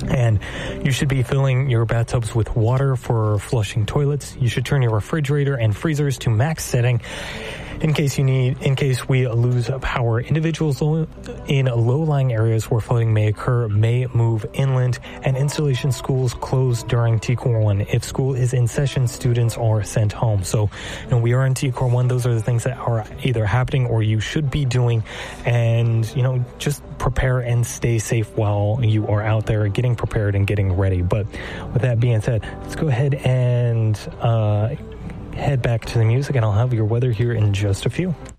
And you should be filling your bathtubs with water for flushing toilets. You should turn your refrigerator and freezers to max setting in case we lose power. Individuals in low-lying areas where flooding may occur may move inland, and installation schools close during TCOR 1. If school is in session, students are sent home. So, we are in TCOR 1. Those are the things that are either happening or you should be doing. And, just prepare and stay safe while you are out there getting prepared and getting ready. But with that being said, let's go ahead and head back to the music, and I'll have your weather here in just a few.